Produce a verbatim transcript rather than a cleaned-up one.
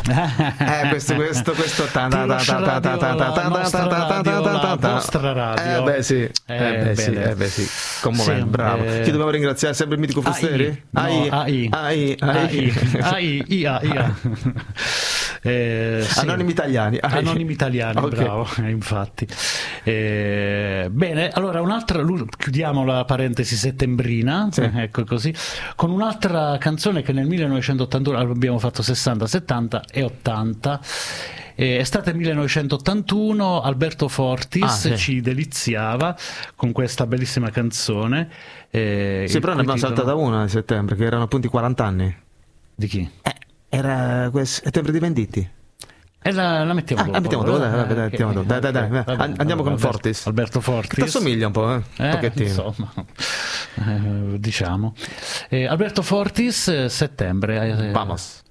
Eh, questo, questo, questo. Ta ta ta ta ta ta ta ta ta ta vostra radio. Eh beh sì, eh beh sì, eh beh sì. Commovente, bravo. Chi dobbiamo ringraziare? Sempre il mitico Frusteri? A I, A I, A I, A I, I A, I A. Eh, sì. Anonimi italiani, anonimi italiani, okay. Bravo, infatti. Eh, bene, allora un'altra, chiudiamo la parentesi settembrina, sì. Ecco così, con un'altra canzone che nel millenovecentottantuno abbiamo fatto sessanta, settanta e ottanta. Eh, estate millenovecentottantuno, Alberto Fortis ah, sì. ci deliziava con questa bellissima canzone. Eh, sì, però ne abbiamo saltata una a settembre, che erano appunto i quaranta anni. Di chi? Eh. Era Settembre di Venditti. E la, la mettiamo ah, dopo. La mettiamo dopo, dai, eh, dai, mettiamo dopo. dai, dai, dai. Vabbè, Andiamo vabbè, con Alberto, Fortis. Alberto Fortis. Ti assomiglia un po', eh? eh un pochettino. Insomma, eh, diciamo. Eh, Alberto Fortis, settembre. Vamos.